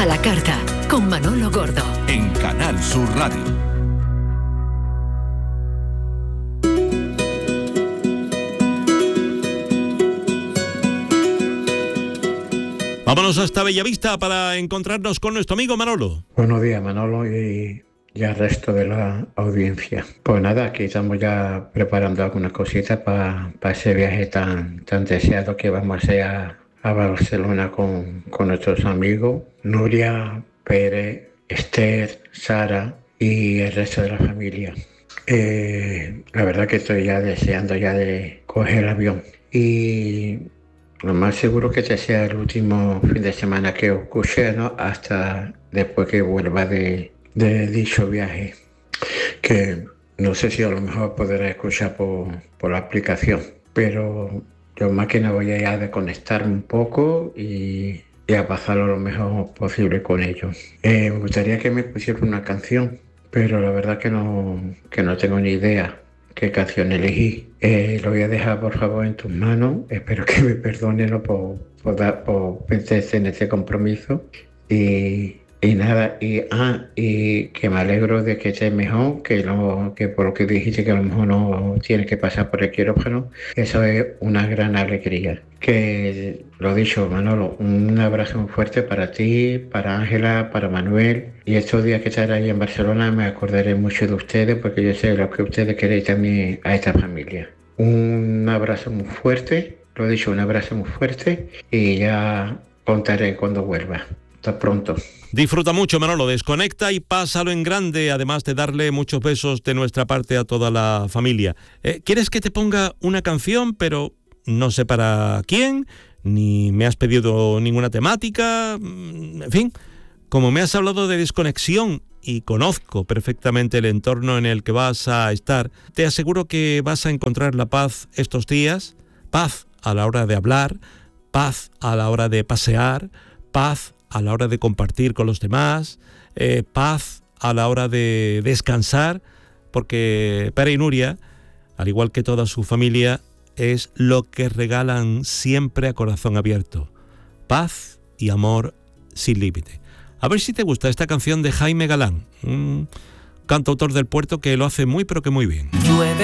A la carta, con Manolo Gordo. En Canal Sur Radio. Vámonos hasta Bellavista para encontrarnos con nuestro amigo Manolo. Buenos días, Manolo, y al resto de la audiencia. Pues nada, aquí estamos ya preparando algunas cositas para ese viaje tan deseado que vamos a hacer a Barcelona con nuestros amigos Nuria, Pérez, Esther, Sara y el resto de la familia. La verdad que estoy ya deseando ya de coger el avión, y lo más seguro que este sea el último fin de semana que os escuche, ¿no? Hasta después que vuelva de dicho viaje, que no sé si a lo mejor podré escuchar por la aplicación, pero yo más que nada voy a ir a desconectarme un poco y a pasarlo lo mejor posible con ellos. Me gustaría que me pusieran una canción, pero la verdad que no tengo ni idea qué canción elegí. Lo voy a dejar por favor en tus manos. Espero que me perdonen por meterse en ese compromiso. Y nada, y que me alegro de que estés mejor, que por lo que dijiste que a lo mejor no tienes que pasar por el quirófano. Eso es una gran alegría. Que lo dicho, Manolo, un abrazo muy fuerte para ti, para Ángela, para Manuel. Y estos días que estaré ahí en Barcelona me acordaré mucho de ustedes, porque yo sé lo que ustedes queréis también a esta familia. Un abrazo muy fuerte, lo dicho, un abrazo muy fuerte, y ya contaré cuando vuelva. Hasta pronto. Disfruta mucho, Manolo, desconecta y pásalo en grande, además de darle muchos besos de nuestra parte a toda la familia. ¿Quieres que te ponga una canción, pero no sé para quién, ni me has pedido ninguna temática? En fin, como me has hablado de desconexión y conozco perfectamente el entorno en el que vas a estar, te aseguro que vas a encontrar la paz estos días, paz a la hora de hablar, paz a la hora de pasear, paz a la hora de compartir con los demás, paz a la hora de descansar, porque Pere y Nuria, al igual que toda su familia, es lo que regalan siempre a corazón abierto. Paz y amor sin límite. A ver si te gusta esta canción de Jaime Galán, un cantautor del puerto que lo hace muy pero que muy bien. Llueve